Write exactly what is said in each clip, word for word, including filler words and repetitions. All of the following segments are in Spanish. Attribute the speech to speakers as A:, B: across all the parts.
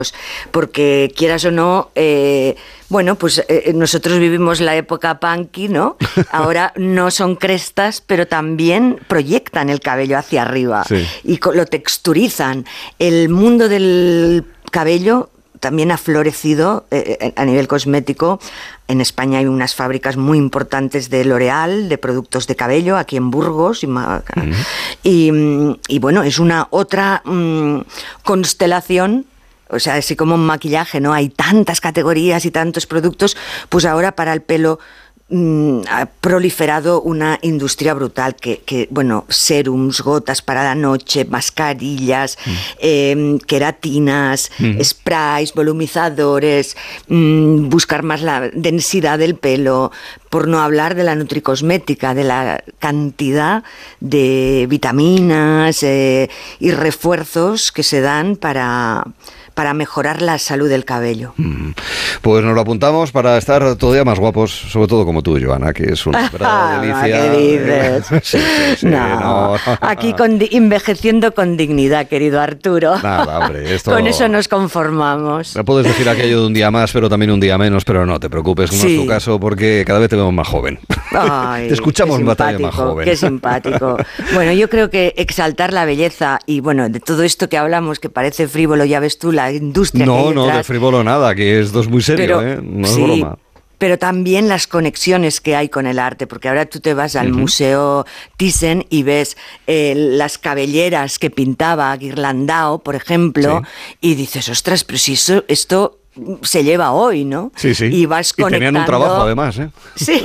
A: Porque quieras o no, eh, bueno, pues eh, nosotros vivimos la época punky, ¿no? Ahora no son crestas, pero también proyectan el cabello hacia arriba, sí, y lo texturizan. El mundo del cabello también ha florecido eh, a nivel cosmético. En España hay unas fábricas muy importantes de L'Oréal, de productos de cabello, aquí en Burgos. Y, uh-huh. y, y bueno, es una otra um, constelación. O sea, así como en maquillaje, ¿no? Hay tantas categorías y tantos productos, pues ahora para el pelo mmm, ha proliferado una industria brutal que, que, bueno, serums, gotas para la noche, mascarillas, mm. eh, queratinas, mm. sprays, volumizadores, mmm, buscar más la densidad del pelo, por no hablar de la nutricosmética, de la cantidad de vitaminas eh, y refuerzos que se dan para... para mejorar la salud del cabello.
B: Pues nos lo apuntamos para estar todavía más guapos, sobre todo como tú, Joana, que es una verdadera delicia.
A: ¿Qué dices?
B: Sí, sí, sí,
A: no, no, aquí con, envejeciendo con dignidad, querido Arturo.
B: Nada, hombre, esto...
A: Con eso nos conformamos.
B: Me puedes decir aquello de un día más, pero también un día menos, pero no te preocupes, como sí. es tu caso, porque cada vez te vemos más joven.
A: Ay,
B: te escuchamos en batalla más joven.
A: Qué simpático. Bueno, yo creo que exaltar la belleza y, bueno, de todo esto que hablamos, que parece frívolo, ya ves tú, la industria
B: no,
A: que hay
B: no, de frívolo nada, que esto es muy serio, pero, ¿eh? No
A: sí,
B: es broma.
A: Pero también las conexiones que hay con el arte, porque ahora tú te vas al uh-huh. Museo Thyssen y ves eh, las cabelleras que pintaba Ghirlandau, por ejemplo, sí. y dices, ostras, pero si eso, esto se lleva hoy, ¿no?
B: Sí, sí.
A: Y vas conectando...
B: Y tenían un trabajo, además, ¿eh?
A: Sí.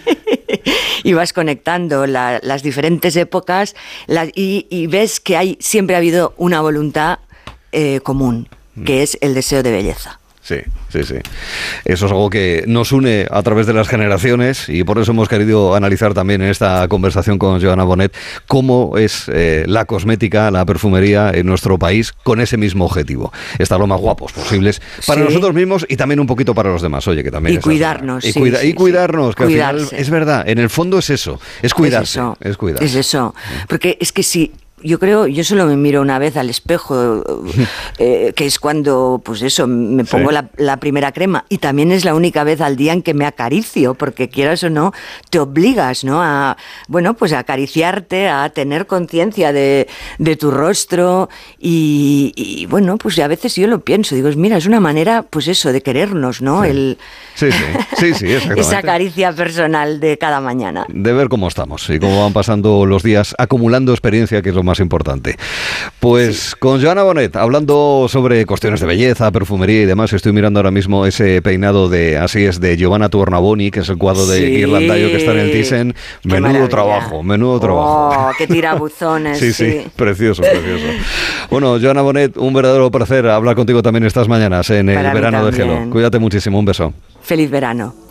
A: Y vas conectando la, las diferentes épocas la, y, y ves que hay siempre ha habido una voluntad eh, común, que es el deseo de belleza.
B: Sí, sí, sí. Eso es algo que nos une a través de las generaciones y por eso hemos querido analizar también en esta conversación con Joana Bonet cómo es eh, la cosmética, la perfumería en nuestro país con ese mismo objetivo. Estar lo más guapos posibles para sí. nosotros mismos y también un poquito para los demás. Oye, que también
A: y cuidarnos.
B: Y,
A: sí,
B: cuida,
A: sí,
B: y cuidarnos,
A: sí.
B: que
A: Cuidarse.
B: al final es verdad. En el fondo es eso, es cuidarse.
A: Es eso.
B: Es, cuidarse.
A: es eso. Porque es que si... Yo creo, yo solo me miro una vez al espejo, eh, que es cuando, pues eso, me pongo sí. la, la primera crema. Y también es la única vez al día en que me acaricio, porque quieras o no, te obligas, ¿no? A, bueno, pues a acariciarte, a tener conciencia de, de tu rostro. Y, y bueno, pues a veces yo lo pienso, digo, mira, es una manera, pues eso, de querernos, ¿no?
B: Sí.
A: El,
B: sí, sí, sí, sí, exactamente.
A: Esa caricia personal de cada mañana.
B: De ver cómo estamos y cómo van pasando los días, acumulando experiencia, que es lo más importante. Pues sí. con Joana Bonet, hablando sobre cuestiones de belleza, perfumería y demás, estoy mirando ahora mismo ese peinado de, así es, de Giovanna Tornabuoni, que es el cuadro de
A: sí.
B: Ghirlandaio que está en el Thyssen. Menudo maravilla. trabajo, menudo trabajo.
A: Oh, qué tirabuzones.
B: sí, sí, sí, precioso, precioso. Bueno, Joana Bonet, un verdadero placer hablar contigo también estas mañanas en el
A: Para
B: verano de Gelo. Cuídate muchísimo, un beso.
A: Feliz verano.